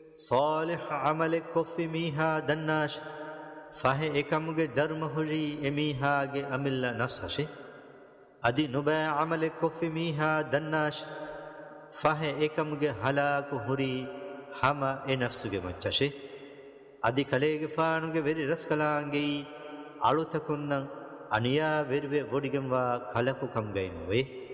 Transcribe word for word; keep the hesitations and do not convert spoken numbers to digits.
صالح عمل كفي ميها دناش فه اكمگه درم هري اميها گه امل نفسشي ادي نبا عمل كفي ميها دناش فه اكمگه هلاك هري hama e nafsuge maccashe adi kalege faanuge veri raskalaange alutakunnan aniya verve vodigemwa kalaku kamgainwe